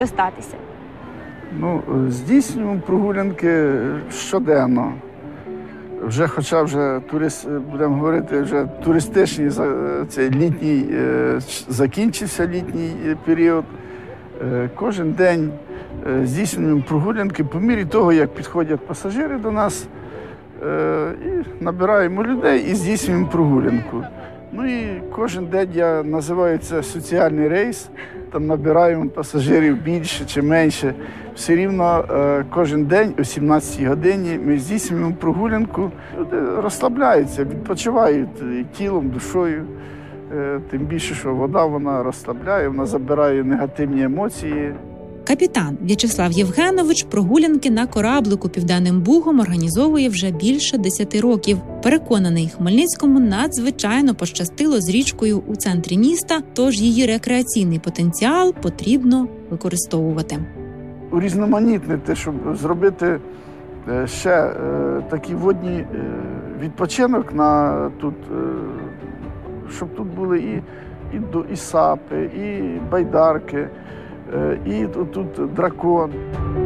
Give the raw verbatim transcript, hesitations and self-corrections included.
статися? Ну, здійснюємо прогулянки щоденно. Вже, хоча вже турист, будемо говорити, вже туристичний цей літній, закінчився літній період. Кожен день здійснюємо прогулянки по мірі того, як підходять пасажири до нас. І набираємо людей і здійснюємо прогулянку. Ну і кожен день я називаю це соціальний рейс. Там набираємо пасажирів більше чи менше. Все рівно кожен день о сімнадцятій годині ми здійснюємо прогулянку. Люди розслабляються, відпочивають і тілом, душою. Тим більше, що вода вона розслабляє, вона забирає негативні емоції. Капітан В'ячеслав Євгенович прогулянки на кораблику Південним Бугом організовує вже більше десяти років. Переконаний, Хмельницькому надзвичайно пощастило з річкою у центрі міста, тож її рекреаційний потенціал потрібно використовувати. Урізноманітнити, щоб зробити ще такий водний відпочинок, на тут, щоб тут були і, і, і сапи, і байдарки, і тут дракон.